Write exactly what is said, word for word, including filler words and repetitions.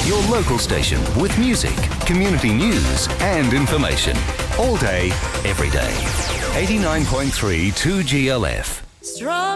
your local station with music, community news and information. All day, every day. eighty-nine point three two G L F. Strong